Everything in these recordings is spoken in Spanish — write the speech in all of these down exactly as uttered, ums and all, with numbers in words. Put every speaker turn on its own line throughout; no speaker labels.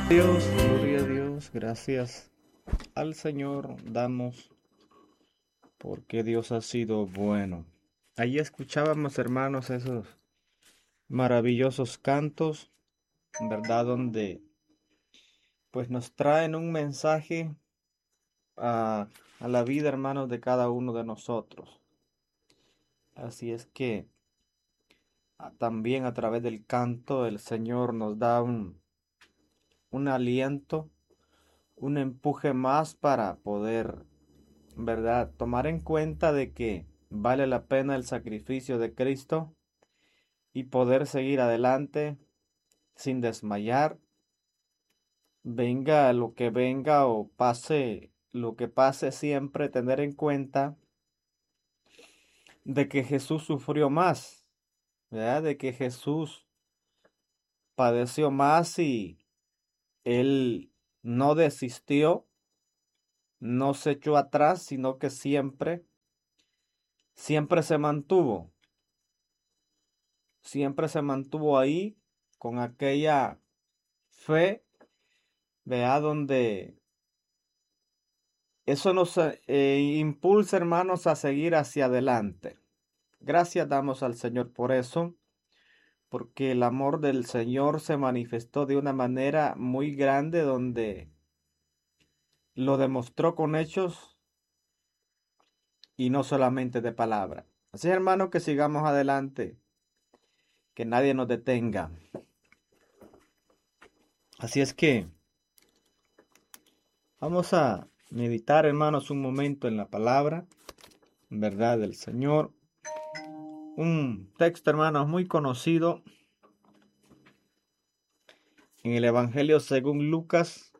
Dios, gloria a Dios, gracias al Señor damos porque Dios ha sido bueno. Allí escuchábamos, hermanos, esos maravillosos cantos, ¿verdad? Donde pues nos traen un mensaje a, a la vida, hermanos, de cada uno de nosotros. Así es que ah, también a través del canto el Señor nos da un, un aliento, un empuje más para poder, ¿verdad?, tomar en cuenta de que vale la pena el sacrificio de Cristo y poder seguir adelante sin desmayar, venga lo que venga o pase lo que pase, siempre tener en cuenta de que Jesús sufrió más, ¿verdad? De que Jesús padeció más y él no desistió, no se echó atrás, sino que siempre, siempre se mantuvo, siempre se mantuvo ahí con aquella fe, vea, donde eso nos eh, impulsa, hermanos, a seguir hacia adelante. Gracias damos al Señor por eso, porque el amor del Señor se manifestó de una manera muy grande, donde lo demostró con hechos y no solamente de palabra. Así, hermanos, que sigamos adelante, que nadie nos detenga. Así es que vamos a meditar, hermanos, un momento en la palabra, verdad, del Señor. Un texto, hermanos, muy conocido en el Evangelio según Lucas,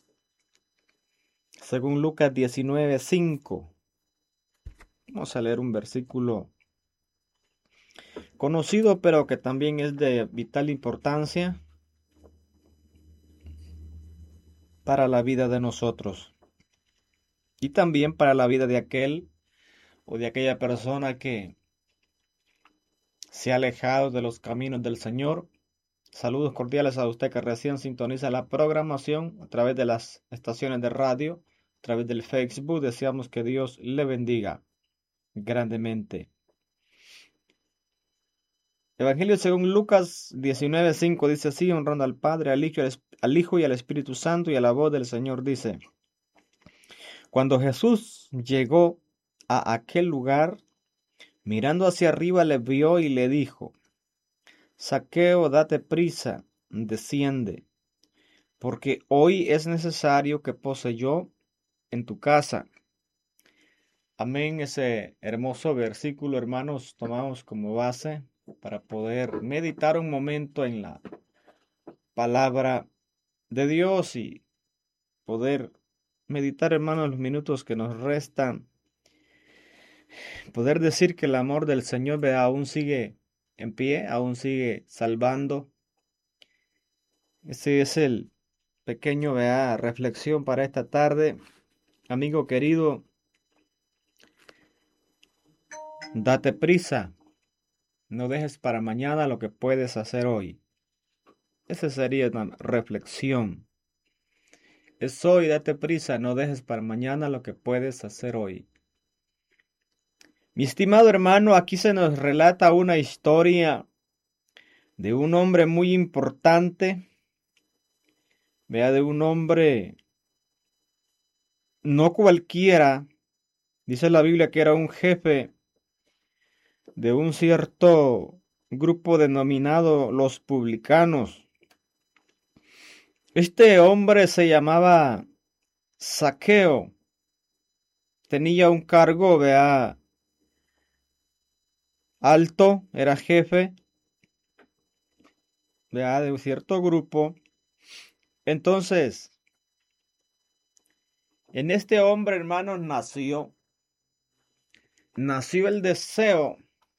según Lucas diecinueve cinco. Vamos a leer un versículo conocido, pero que también es de vital importancia para la vida de nosotros y también para la vida de aquel o de aquella persona que se ha alejado de los caminos del Señor. Saludos cordiales a usted que recién sintoniza la programación a través de las estaciones de radio, a través del Facebook. Deseamos que Dios le bendiga grandemente. Evangelio según Lucas diecinueve cinco dice así, honrando al Padre, al Hijo, al Hijo y al Espíritu Santo, y a la voz del Señor dice: Cuando Jesús llegó a aquel lugar, mirando hacia arriba le vio y le dijo: Zaqueo, date prisa, desciende, porque hoy es necesario que pose yo en tu casa. Amén. Ese hermoso versículo, hermanos, tomamos como base para poder meditar un momento en la palabra de Dios y poder meditar, hermanos, los minutos que nos restan. Poder decir que el amor del Señor, ¿verdad?, aún sigue en pie, aún sigue salvando. Ese es el pequeño, ¿verdad?, reflexión para esta tarde. Amigo querido, date prisa. No dejes para mañana lo que puedes hacer hoy. Esa sería una reflexión. Es hoy, date prisa, no dejes para mañana lo que puedes hacer hoy. Mi estimado hermano, aquí se nos relata una historia de un hombre muy importante. Vea, de un hombre no cualquiera. Dice la Biblia que era un jefe de un cierto grupo denominado los publicanos. Este hombre se llamaba Zaqueo. Tenía un cargo, vea, alto, era jefe, vea, de un cierto grupo. Entonces, en este hombre, hermanos, nació, nació el deseo,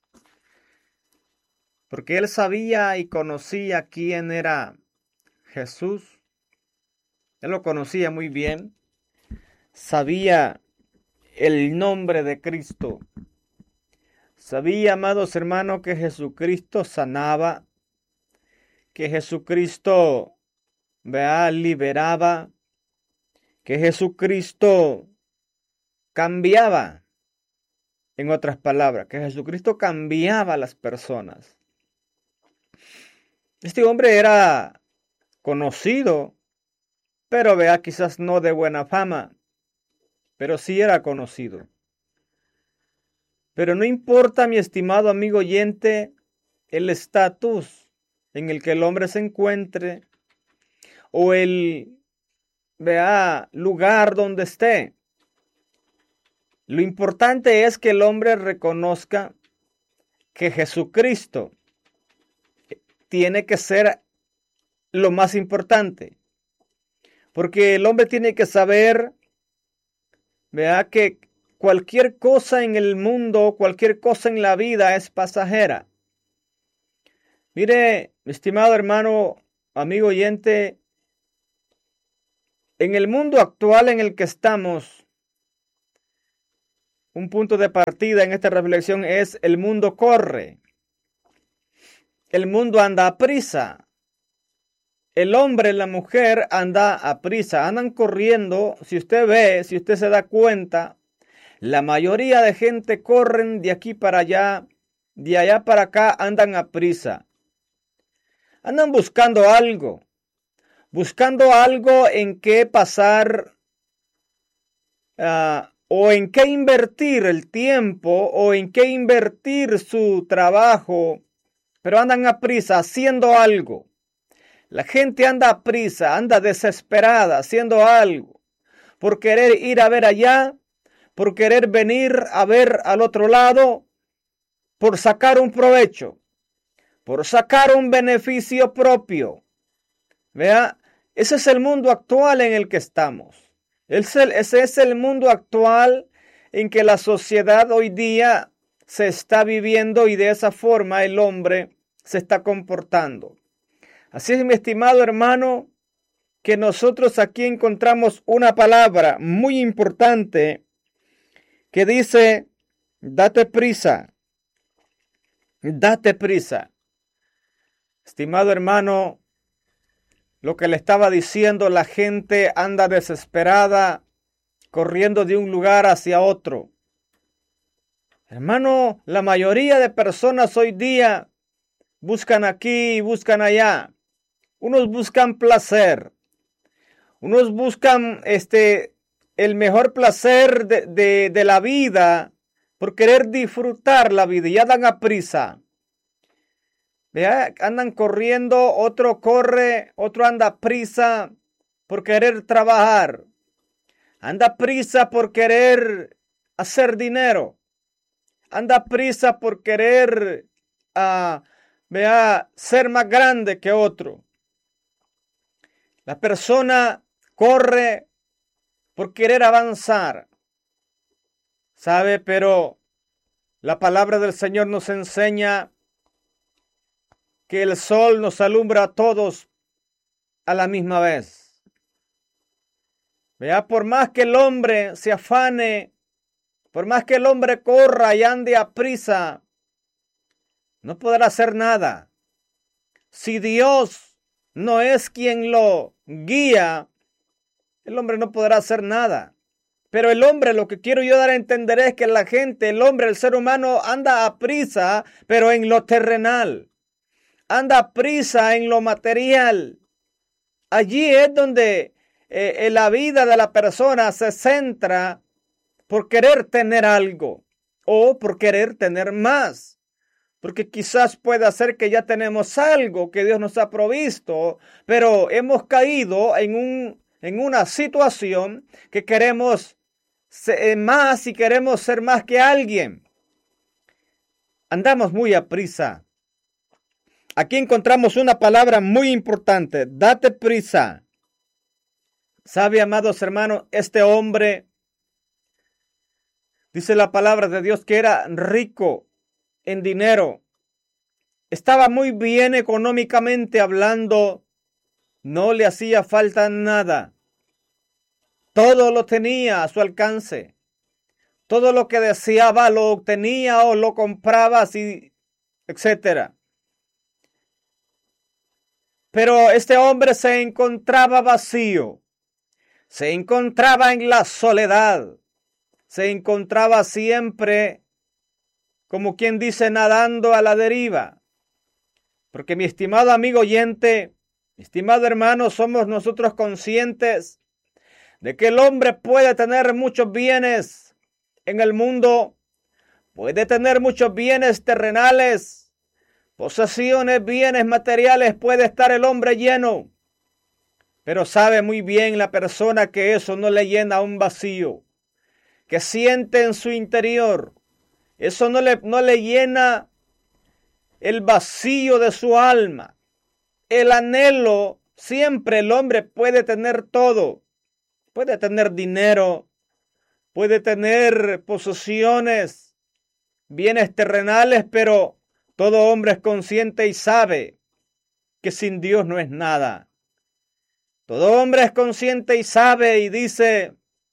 porque él sabía y conocía quién era Jesús. Él lo conocía muy bien, sabía el nombre de Cristo. Sabía, amados hermanos, que Jesucristo sanaba, que Jesucristo vea, liberaba, que Jesucristo cambiaba. En otras palabras, que Jesucristo cambiaba a las personas. Este hombre era conocido, pero vea, quizás no de buena fama, pero sí era conocido. Pero no importa, mi estimado amigo oyente, el estatus en el que el hombre se encuentre o el, vea, lugar donde esté. Lo importante es que el hombre reconozca que Jesucristo tiene que ser lo más importante. Porque el hombre tiene que saber, vea, que cualquier cosa en el mundo, cualquier cosa en la vida es pasajera. Mire, mi estimado hermano, amigo oyente, en el mundo actual en el que estamos, un punto de partida en esta reflexión es: el mundo corre. El mundo anda a prisa. El hombre y la mujer anda a prisa, andan corriendo. Si usted ve, si usted se da cuenta, la mayoría de gente corren de aquí para allá, de allá para acá, andan a prisa. Andan buscando algo, buscando algo en qué pasar uh, o en qué invertir el tiempo o en qué invertir su trabajo, pero andan a prisa haciendo algo. La gente anda a prisa, anda desesperada haciendo algo, por querer ir a ver allá, por querer venir a ver al otro lado, por sacar un provecho, por sacar un beneficio propio. Vea, ese es el mundo actual en el que estamos. Ese es el mundo actual en que la sociedad hoy día se está viviendo y de esa forma el hombre se está comportando. Así es, mi estimado hermano, que nosotros aquí encontramos una palabra muy importante que dice: date prisa, date prisa. Estimado hermano, lo que le estaba diciendo, la gente anda desesperada, corriendo de un lugar hacia otro. Hermano, la mayoría de personas hoy día buscan aquí y buscan allá. Unos buscan placer. Unos buscan este, el mejor placer de, de, de la vida por querer disfrutar la vida y andan a prisa. Vea, andan corriendo, otro corre, otro anda a prisa por querer trabajar. Anda a prisa por querer hacer dinero. Anda a prisa por querer uh, vea, ser más grande que otro. La persona corre por querer avanzar. ¿Sabe? Pero la palabra del Señor nos enseña que el sol nos alumbra a todos a la misma vez. Vea, por más que el hombre se afane, por más que el hombre corra y ande a prisa, no podrá hacer nada. Si Dios no es quien lo guía, el hombre no podrá hacer nada. Pero el hombre, lo que quiero yo dar a entender es que la gente, el hombre, el ser humano anda a prisa, pero en lo terrenal. Anda a prisa en lo material. Allí es donde eh, la vida de la persona se centra por querer tener algo o por querer tener más. Porque quizás pueda ser que ya tenemos algo que Dios nos ha provisto, pero hemos caído en, un, en una situación que queremos ser más y queremos ser más que alguien. Andamos muy a prisa. Aquí encontramos una palabra muy importante: date prisa. ¿Sabe, amados hermanos? Este hombre, dice la palabra de Dios, que era rico en dinero. Estaba muy bien económicamente hablando. No le hacía falta nada. Todo lo tenía a su alcance. Todo lo que deseaba lo obtenía o lo compraba, así, etcétera. Pero este hombre se encontraba vacío, se encontraba en la soledad, se encontraba siempre, como quien dice, nadando a la deriva. Porque mi estimado amigo oyente, mi estimado hermano, somos nosotros conscientes de que el hombre puede tener muchos bienes en el mundo, puede tener muchos bienes terrenales, posesiones, bienes materiales, puede estar el hombre lleno, pero sabe muy bien la persona que eso no le llena un vacío, que siente en su interior, eso no le, no le llena el vacío de su alma, el anhelo. Siempre el hombre puede tener todo, puede tener dinero, puede tener posesiones, bienes terrenales, pero todo hombre es consciente y sabe que sin Dios no es nada. Todo hombre es consciente y sabe y dice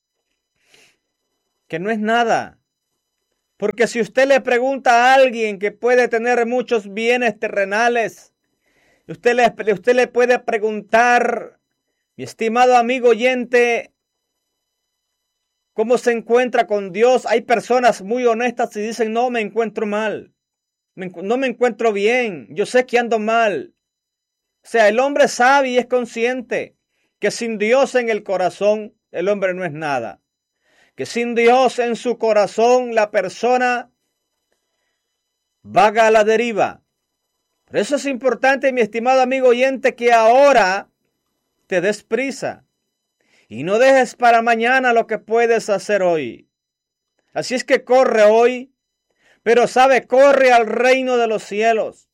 que no es nada. Porque si usted le pregunta a alguien que puede tener muchos bienes terrenales, usted le, usted le puede preguntar, mi estimado amigo oyente, ¿cómo se encuentra con Dios? Hay personas muy honestas y dicen, no, me encuentro mal. Me, no me encuentro bien. Yo sé que ando mal. O sea, el hombre sabe y es consciente que sin Dios en el corazón, el hombre no es nada. Que sin Dios en su corazón, la persona vaga a la deriva. Por eso es importante, mi estimado amigo oyente, que ahora te des prisa y no dejes para mañana lo que puedes hacer hoy. Así es que corre hoy, pero sabe, corre al reino de los cielos.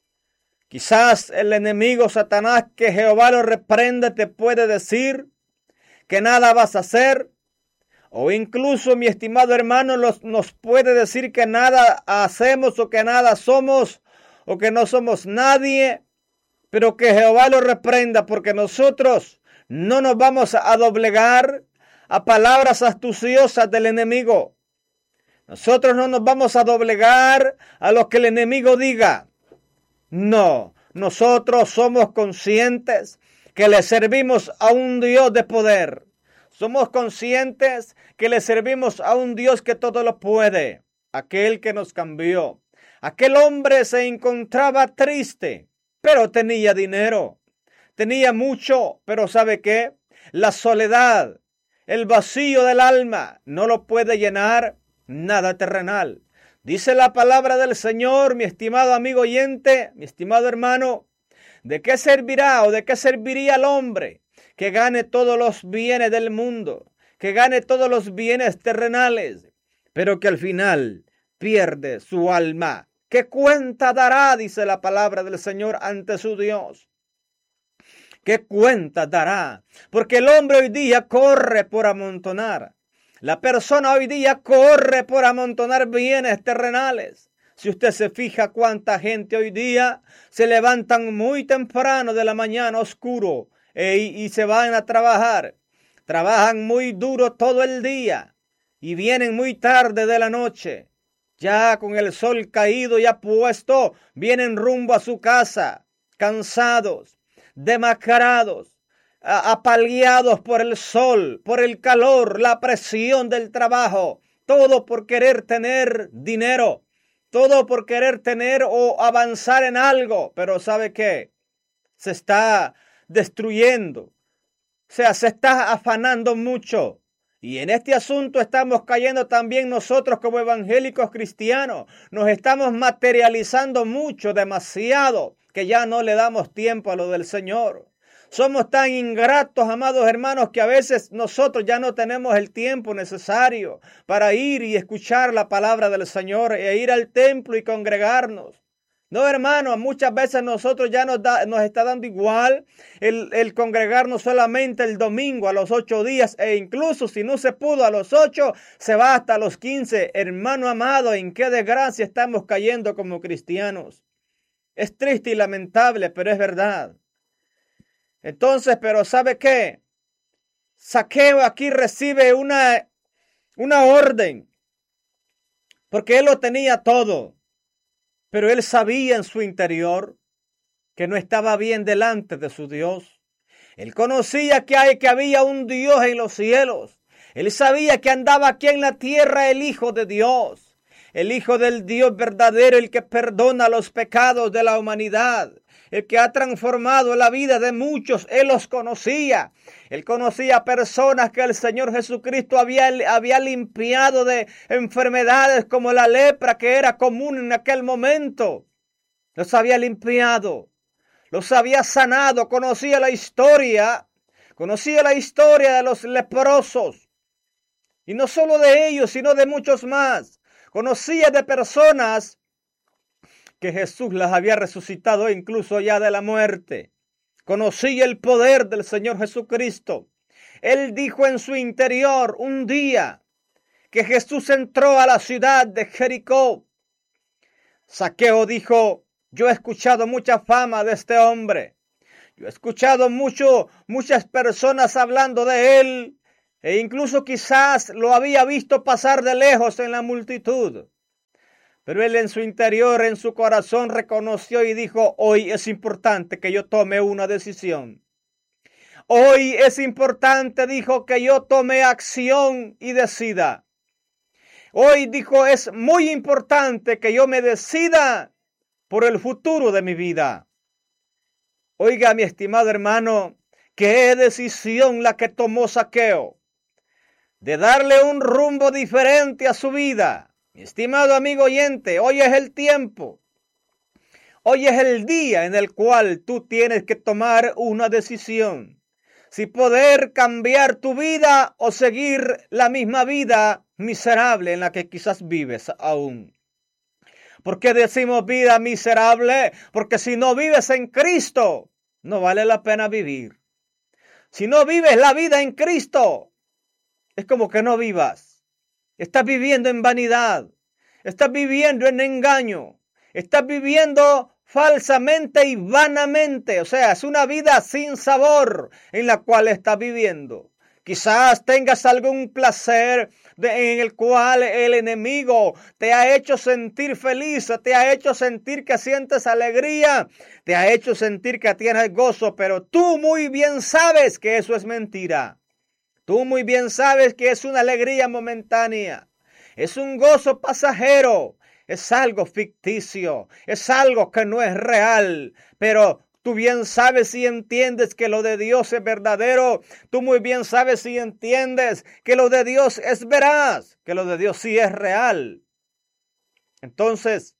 Quizás el enemigo Satanás, que Jehová lo reprende, te puede decir que nada vas a hacer, o incluso, mi estimado hermano, los, nos puede decir que nada hacemos o que nada somos o que no somos nadie, pero que Jehová lo reprenda, porque nosotros no nos vamos a doblegar a palabras astuciosas del enemigo. Nosotros no nos vamos a doblegar a lo que el enemigo diga. No, nosotros somos conscientes que le servimos a un Dios de poder. Somos conscientes que le servimos a un Dios que todo lo puede, aquel que nos cambió. Aquel hombre se encontraba triste, pero tenía dinero. Tenía mucho, pero ¿sabe qué? La soledad, el vacío del alma, no lo puede llenar nada terrenal. Dice la palabra del Señor, mi estimado amigo oyente, mi estimado hermano, ¿de qué servirá o de qué serviría al hombre que gane todos los bienes del mundo, que gane todos los bienes terrenales, pero que al final pierde su alma? ¿Qué cuenta dará, dice la palabra del Señor, ante su Dios? ¿Qué cuenta dará? Porque el hombre hoy día corre por amontonar. La persona hoy día corre por amontonar bienes terrenales. Si usted se fija cuánta gente hoy día se levantan muy temprano de la mañana oscuro e, y se van a trabajar. Trabajan muy duro todo el día y vienen muy tarde de la noche. Ya con el sol caído y puesto, vienen rumbo a su casa, cansados, demacrados, apaleados por el sol, por el calor, la presión del trabajo, todo por querer tener dinero, todo por querer tener o avanzar en algo, pero ¿sabe qué? Se está destruyendo, o sea, se está afanando mucho. Y en este asunto estamos cayendo también nosotros como evangélicos cristianos. Nos estamos materializando mucho, demasiado, que ya no le damos tiempo a lo del Señor. Somos tan ingratos, amados hermanos, que a veces nosotros ya no tenemos el tiempo necesario para ir y escuchar la palabra del Señor e ir al templo y congregarnos. No, hermano, muchas veces nosotros ya nos, da, nos está dando igual el, el congregarnos solamente el domingo a los ocho días, e incluso si no se pudo a los ocho, se va hasta los quince. Hermano amado, ¿en qué desgracia estamos cayendo como cristianos? Es triste y lamentable, pero es verdad. Entonces, pero ¿sabe qué? Zaqueo aquí recibe una, una orden, porque él lo tenía todo. Pero él sabía en su interior que no estaba bien delante de su Dios. Él conocía que, hay, que había un Dios en los cielos. Él sabía que andaba aquí en la tierra el Hijo de Dios, el Hijo del Dios verdadero, el que perdona los pecados de la humanidad, el que ha transformado la vida de muchos. Él los conocía. Él conocía personas que el Señor Jesucristo había, había limpiado de enfermedades como la lepra, que era común en aquel momento. Los había limpiado, los había sanado. Conocía la historia, conocía la historia de los leprosos. Y no solo de ellos, sino de muchos más. Conocía de personas que Jesús las había resucitado incluso ya de la muerte. Conocía el poder del Señor Jesucristo. Él dijo en su interior un día que Jesús entró a la ciudad de Jericó. Zaqueo dijo: yo he escuchado mucha fama de este hombre. Yo he escuchado mucho, muchas personas hablando de él. E incluso quizás lo había visto pasar de lejos en la multitud. Pero él en su interior, en su corazón, reconoció y dijo: hoy es importante que yo tome una decisión. Hoy es importante, dijo, que yo tome acción y decida. Hoy, dijo, es muy importante que yo me decida por el futuro de mi vida. Oiga, mi estimado hermano, qué decisión la que tomó Zaqueo, de darle un rumbo diferente a su vida. Mi estimado amigo oyente, hoy es el tiempo. Hoy es el día en el cual tú tienes que tomar una decisión. Si poder cambiar tu vida o seguir la misma vida miserable en la que quizás vives aún. ¿Por qué decimos vida miserable? Porque si no vives en Cristo, no vale la pena vivir. Si no vives la vida en Cristo, es como que no vivas. Estás viviendo en vanidad. Estás viviendo en engaño. Estás viviendo falsamente y vanamente. O sea, es una vida sin sabor en la cual estás viviendo. Quizás tengas algún placer de, en el cual el enemigo te ha hecho sentir feliz, te ha hecho sentir que sientes alegría, te ha hecho sentir que tienes gozo, pero tú muy bien sabes que eso es mentira. Tú muy bien sabes que es una alegría momentánea, es un gozo pasajero, es algo ficticio, es algo que no es real, pero tú bien sabes y entiendes que lo de Dios es verdadero. Tú muy bien sabes y entiendes que lo de Dios es veraz, que lo de Dios sí es real. Entonces,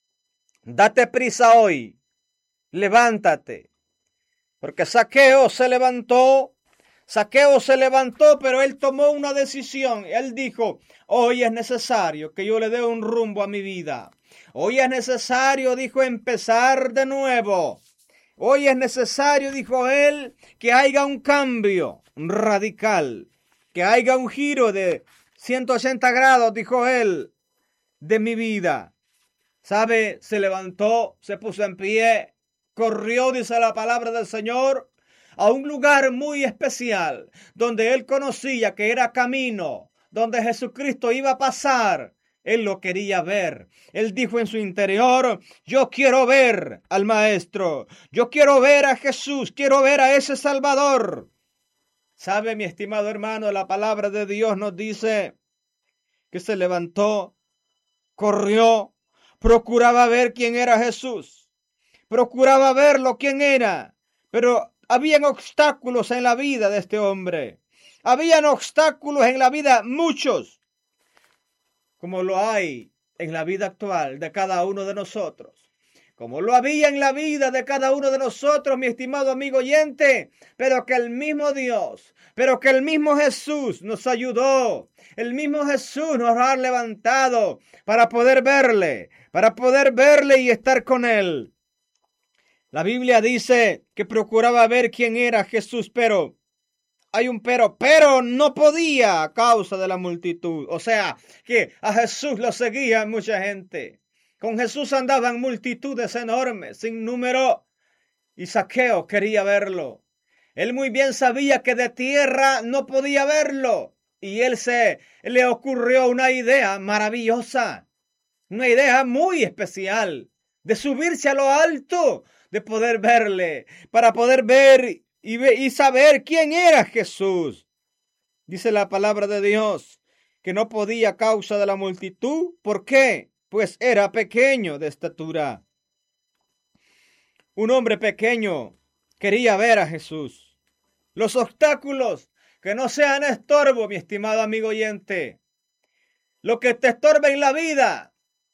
date prisa hoy, levántate, porque Zaqueo se levantó. Zaqueo se levantó, pero él tomó una decisión. Él dijo: hoy es necesario que yo le dé un rumbo a mi vida. Hoy es necesario, dijo, empezar de nuevo. Hoy es necesario, dijo él, que haya un cambio radical, que haya un giro de ciento ochenta grados, dijo él, de mi vida. ¿Sabe? Se levantó, se puso en pie, corrió, dice la palabra del Señor, a un lugar muy especial, donde él conocía que era camino, donde Jesucristo iba a pasar. Él lo quería ver. Él dijo en su interior: yo quiero ver al Maestro, yo quiero ver a Jesús, quiero ver a ese Salvador. ¿Sabe, mi estimado hermano? La palabra de Dios nos dice que se levantó, corrió, procuraba ver quién era Jesús, procuraba verlo quién era, pero habían obstáculos en la vida de este hombre. Habían obstáculos en la vida, muchos, como lo hay en la vida actual de cada uno de nosotros. Como lo había en la vida de cada uno de nosotros, mi estimado amigo oyente, pero que el mismo Dios, pero que el mismo Jesús nos ayudó. El mismo Jesús nos ha levantado para poder verle, para poder verle y estar con él. La Biblia dice que procuraba ver quién era Jesús, pero hay un pero, pero no podía a causa de la multitud. O sea, que a Jesús lo seguía mucha gente. Con Jesús andaban multitudes enormes, sin número, y Zaqueo quería verlo. Él muy bien sabía que de tierra no podía verlo, y él se le ocurrió una idea maravillosa, una idea muy especial, de subirse a lo alto, de poder verle, para poder ver y, ve, y saber quién era Jesús. Dice la palabra de Dios que no podía a causa de la multitud. ¿Por qué? Pues era pequeño de estatura. Un hombre pequeño quería ver a Jesús. Los obstáculos que no sean estorbo, mi estimado amigo oyente. Lo que te estorbe en la vida,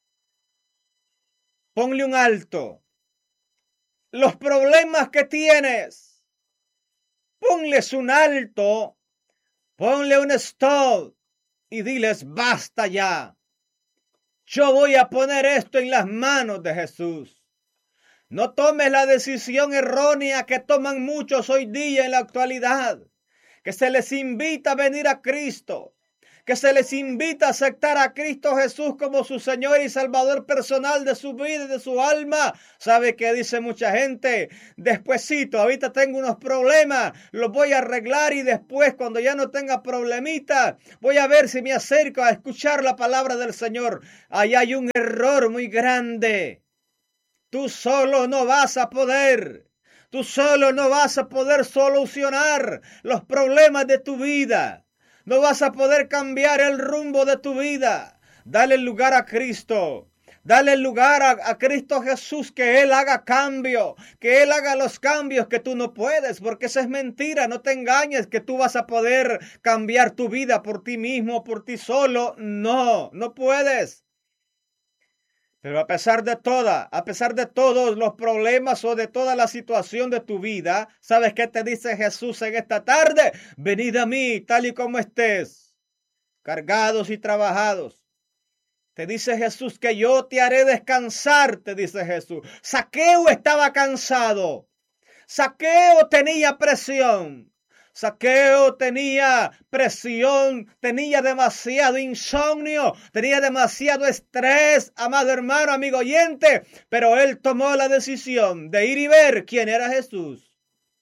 ponle un alto. Los problemas que tienes, ponles un alto, ponle un stop y diles basta ya. Yo voy a poner esto en las manos de Jesús. No tomes la decisión errónea que toman muchos hoy día en la actualidad, que se les invita a venir a Cristo, que se les invita a aceptar a Cristo Jesús como su Señor y Salvador personal de su vida y de su alma. ¿Sabe qué dice mucha gente? Despuésito, ahorita tengo unos problemas, los voy a arreglar y después, cuando ya no tenga problemitas, voy a ver si me acerco a escuchar la palabra del Señor. Ahí hay un error muy grande. Tú solo no vas a poder. Tú solo no vas a poder solucionar los problemas de tu vida. No vas a poder cambiar el rumbo de tu vida. Dale lugar a Cristo. Dale lugar a, a Cristo Jesús, que Él haga cambio, que Él haga los cambios que tú no puedes, porque eso es mentira. No te engañes que tú vas a poder cambiar tu vida por ti mismo, por ti solo. No, no puedes. Pero a pesar de toda, a pesar de todos los problemas o de toda la situación de tu vida, ¿sabes qué te dice Jesús en esta tarde? Venid a mí tal y como estés, cargados y trabajados. Te dice Jesús que yo te haré descansar, te dice Jesús. Zaqueo estaba cansado. Zaqueo tenía presión. Zaqueo tenía presión, tenía demasiado insomnio, tenía demasiado estrés, amado hermano, amigo oyente, pero él tomó la decisión de ir y ver quién era Jesús.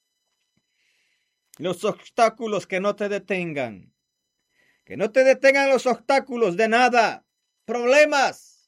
Los obstáculos que no te detengan, que no te detengan los obstáculos de nada, problemas,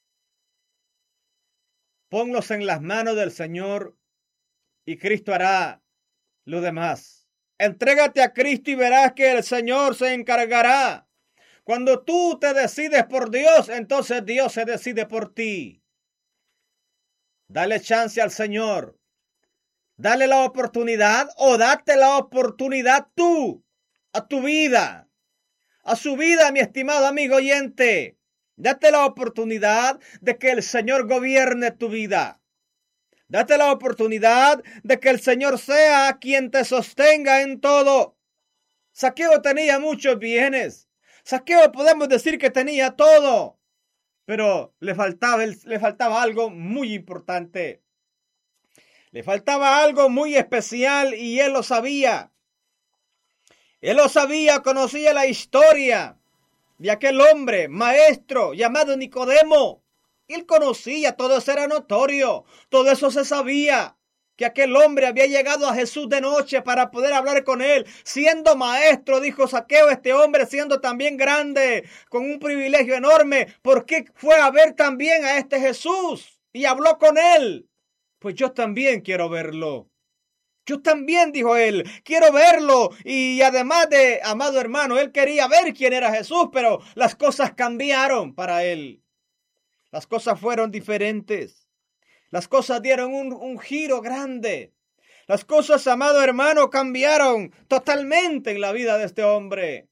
ponlos en las manos del Señor y Cristo hará lo demás. Entrégate a Cristo y verás que el Señor se encargará. Cuando tú te decides por Dios, entonces Dios se decide por ti. Dale chance al Señor. Dale la oportunidad o date la oportunidad tú, a tu vida, a su vida, mi estimado amigo oyente. Date la oportunidad de que el Señor gobierne tu vida. Date la oportunidad de que el Señor sea quien te sostenga en todo. Zaqueo tenía muchos bienes. Zaqueo podemos decir que tenía todo. Pero le faltaba, le faltaba algo muy importante. Le faltaba algo muy especial y él lo sabía. Él lo sabía, conocía la historia de aquel hombre maestro llamado Nicodemo. Él conocía, todo eso era notorio, todo eso se sabía, que aquel hombre había llegado a Jesús de noche para poder hablar con él, siendo maestro, dijo Zaqueo, este hombre siendo también grande, con un privilegio enorme, ¿por qué fue a ver también a este Jesús y habló con él? Pues yo también quiero verlo. Yo también, dijo él, quiero verlo. Y además de, amado hermano, él quería ver quién era Jesús, pero las cosas cambiaron para él. Las cosas fueron diferentes. Las cosas dieron un, un giro grande. Las cosas, amado hermano, cambiaron totalmente en la vida de este hombre.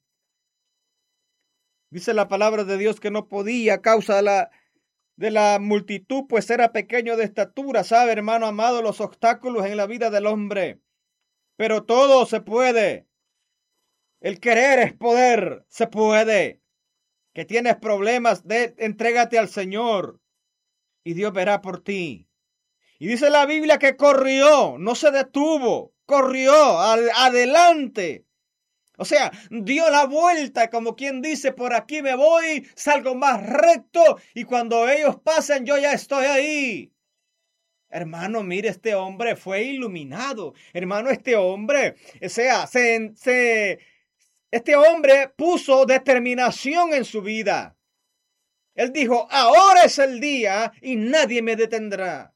Dice la palabra de Dios que no podía a causa de la, de la multitud, pues era pequeño de estatura. Sabe, hermano amado, los obstáculos en la vida del hombre. Pero todo se puede. El querer es poder. Se puede. Que tienes problemas, de, entrégate al Señor y Dios verá por ti. Y dice la Biblia que corrió, no se detuvo, corrió al, adelante. O sea, dio la vuelta, como quien dice, por aquí me voy, salgo más recto y cuando ellos pasen yo ya estoy ahí. Hermano, mire, este hombre fue iluminado. Hermano, este hombre, o sea, se... se Este hombre puso determinación en su vida. Él dijo, ahora es el día y nadie me detendrá.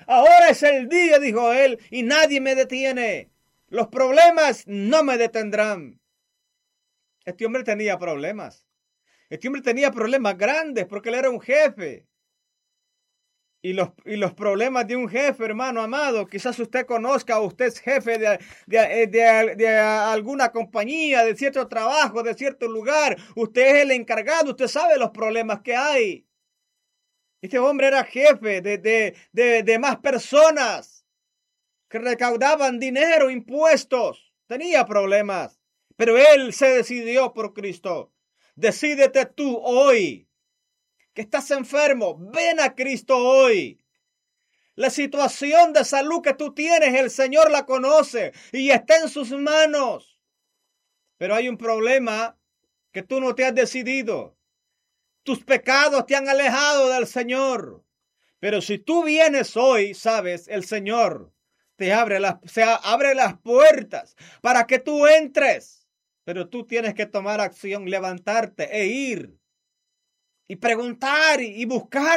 Ahora es el día, dijo él, y nadie me detiene. Los problemas no me detendrán. Este hombre tenía problemas. Este hombre tenía problemas grandes porque él era un jefe. Y los, y los problemas de un jefe, hermano amado, quizás usted conozca, usted es jefe de, de, de, de alguna compañía, de cierto trabajo, de cierto lugar. Usted es el encargado, usted sabe los problemas que hay. Este hombre era jefe de, de, de, de más personas que recaudaban dinero, impuestos. Tenía problemas, pero él se decidió por Cristo. Decídete tú hoy. Que estás enfermo, ven a Cristo hoy. La situación de salud que tú tienes, el Señor la conoce y está en sus manos. Pero hay un problema que tú no te has decidido. Tus pecados te han alejado del Señor. Pero si tú vienes hoy, sabes, el Señor te abre las, se abre las puertas para que tú entres. Pero tú tienes que tomar acción, levantarte e ir. Y preguntar y buscar